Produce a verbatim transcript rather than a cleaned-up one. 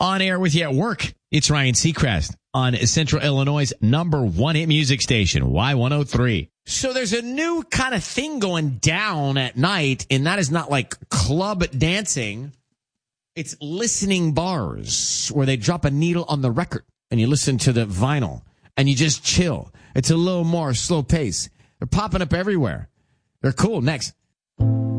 On air with you at work. It's Ryan Seacrest on Central Illinois' number one hit music station, Y one oh three. So there's a new kind of thing going down at night, and that is not like club dancing. It's listening bars where they drop a needle on the record and you listen to the vinyl and you just chill. It's a little more slow pace. They're popping up everywhere. They're cool. Next.